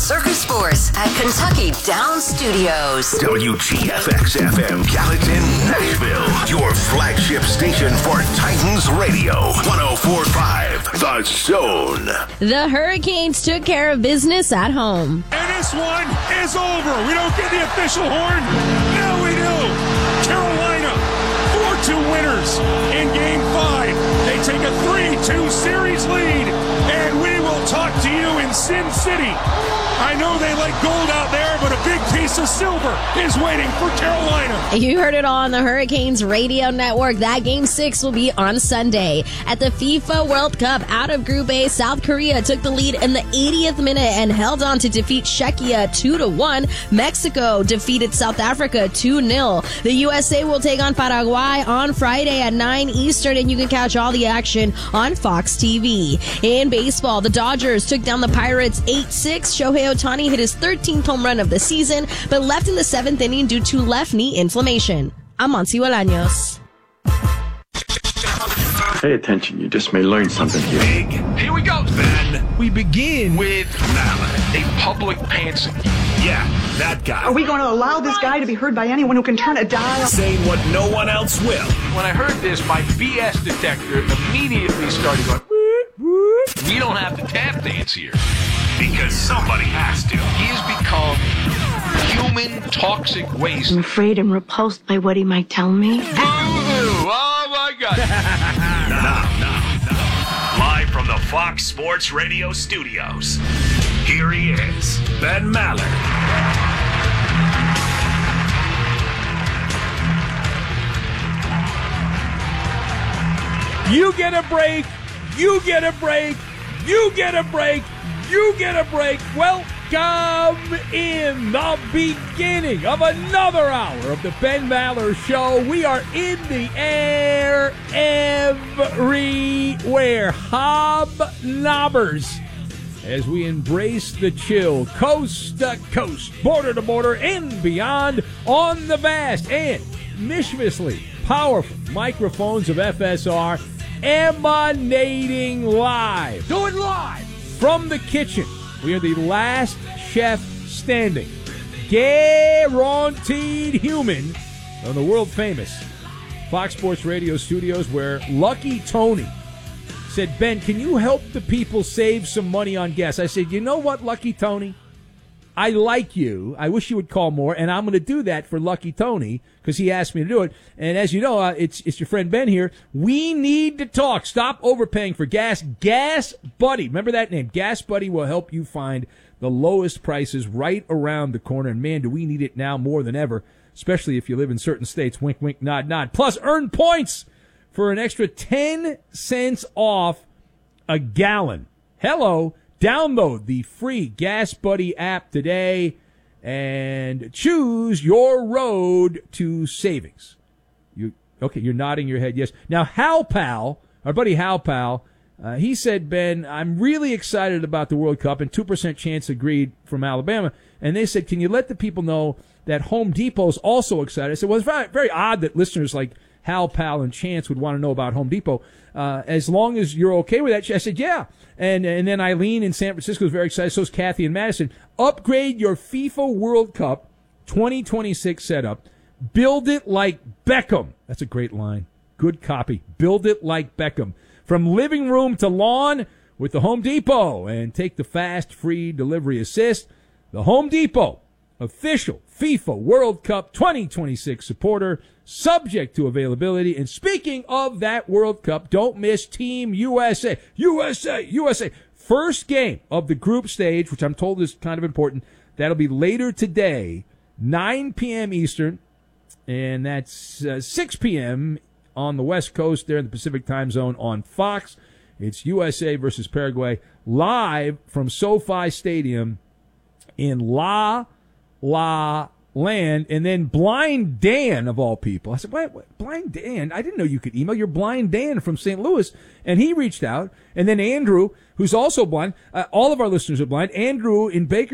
Circus Sports at Kentucky Downs Studios. WGFX-FM Gallatin, Nashville. Your flagship station for Titans Radio. 104.5 The Zone. The Hurricanes took care of business at home. And this one is over. We don't get the official horn. Now we do. Carolina, 4-2 winners in Game 5. They take a 3-2 series lead, and we will talk to you in Sin City. I know they like gold out there, but a big piece of silver is waiting for Carolina. You heard it all on the Hurricanes radio network. That Game 6 will be on Sunday. At the FIFA World Cup, out of Group A, South Korea took the lead in the 80th minute and held on to defeat Czechia 2-1. Mexico defeated South Africa 2-0. The USA will take on Paraguay on Friday at 9 Eastern, and you can catch all the action on Fox TV. In baseball, the Dodgers took down the Pirates 8-6. Shohei Ohtani hit his 13th home run of the season, but left in the 7th inning due to left knee inflammation. I'm Monty Bolaños. Pay attention, you just may learn something here. Big. Here we go, Ben. We begin with Mallett, a public pantser. Yeah, that guy. Are we going to allow this guy to be heard by anyone who can turn a dial? Saying what no one else will. When I heard this, my BS detector immediately started going, whoop, whoop. We don't have to tap dance here. Because somebody has to. He has become human toxic waste. I'm afraid I'm repulsed by what he might tell me. Boo-hoo! Oh, my God. Now. Live from the Fox Sports Radio studios, here he is, Ben Maller. You get a break. You get a break. You get a break. You get a break. Welcome in the beginning of another hour of the Ben Maller Show. We are in the air everywhere. Hobnobbers as we embrace the chill coast to coast, border to border, and beyond on the vast and mischievously powerful microphones of FSR emanating live. Do it live! From the kitchen, we are the last chef standing, guaranteed human on the world-famous Fox Sports Radio studios, where Lucky Tony said, Ben, can you help the people save some money on gas? I said, you know what, Lucky Tony? I like you. I wish you would call more, and I'm going to do that for Lucky Tony because he asked me to do it. And as you know, it's your friend Ben here. We need to talk. Stop overpaying for gas. Gas Buddy. Remember that name. Gas Buddy will help you find the lowest prices right around the corner. And, man, do we need it now more than ever, especially if you live in certain states. Wink, wink, nod, nod. Plus, earn points for an extra 10 cents off a gallon. Hello. Download the free Gas Buddy app today and choose your road to savings. You're nodding your head yes. Now, Hal Pal, our buddy Hal Pal, he said, Ben, I'm really excited about the World Cup, and 2% chance agreed from Alabama. And they said, can you let the people know that Home Depot is also excited? I said, well, it's very, very odd that listeners like Hal Pal and Chance would want to know about Home Depot. As long as you're okay with that, I said, yeah. And then Eileen in San Francisco is very excited. So is Kathy in Madison. Upgrade your FIFA World Cup 2026 setup. Build it like Beckham. That's a great line. Good copy. Build it like Beckham. From living room to lawn with the Home Depot. And take the fast, free delivery assist. The Home Depot, official FIFA World Cup 2026 supporter, subject to availability. And speaking of that World Cup, don't miss Team USA. USA. First game of the group stage, which I'm told is kind of important. That'll be later today, 9 p.m. Eastern, and that's 6 p.m. on the West Coast there in the Pacific time zone on Fox. It's USA versus Paraguay, live from SoFi Stadium in La Land. And then Blind Dan, of all people. I said, what? Blind Dan? I didn't know you could email. You're Blind Dan from St. Louis. And he reached out. And then Andrew, who's also blind. All of our listeners are blind. Andrew in Baker